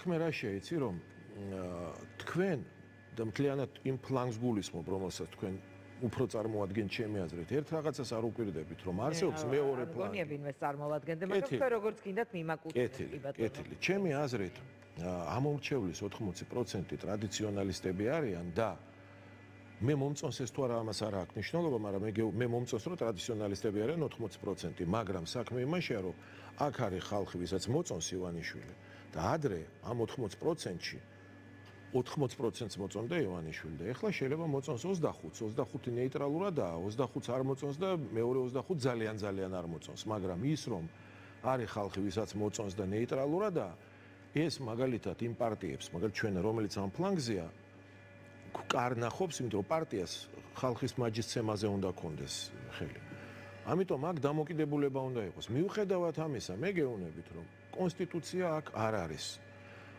საქმე რა შეიცი რომ თქვენ და მთლიანად იმ ფლანგს გულისხმობ რომელსაც თქვენ უფრო წარმოადგენთ ჩემი აზრით ერთ რაღაცას არ უპირდებით რომ არსებობს მეორე პლანი. გონიები ინვესტ წარმოადგენთ, მაგრამ თქვენ როგორც გინდათ მიმაკუთვნებთ. კეთილი. ჩემი აზრით ამომრჩევლის 80% ტრადიციონალისტები არიან და მე მომწონს ეს თუ არა ამას არ აქვს მნიშვნელობა, მაგრამ მე მომწონს რომ ტრადიციონალისტები არიან 80%, მაგრამ საქმე იმაშია რომ აქ არის ხალხი, ვისაც მოწონს ივანიშვილი და ადრე ამ 80%-ში 80%-ს მოწონდა ივანიშვილი და ეხლა შეიძლება მოწონს 25-ს, 25 ნეიტრალურადაა, 25-ს არ მოწონს და მეორე 25 ძალიან არ მოწონს, მაგრამ ის რომ არის ხალხი, ვისაც მოწონს და ნეიტრალურადაა, ეს მაგალითად იმ პარტიებს, მაგალითად ჩვენ რომელიც ამ ფლანგზეა კარნახობს, იმიტომ რომ პარტიას ხალხის მაჯისცემაზე უნდა კონდეს ხელი. ამიტომ აქ დამოკიდებულება უნდა იყოს. მიუხედავად ამისა, მე გეუბნებით რომ კონსტიტუცია აქ არ არის.